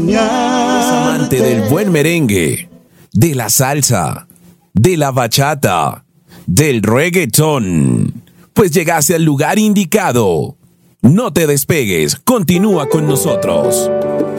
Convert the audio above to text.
soñar. ¿Es amante del buen merengue, de la salsa, de la bachata, del reggaetón? Pues llegaste al lugar indicado. No te despegues, continúa con nosotros.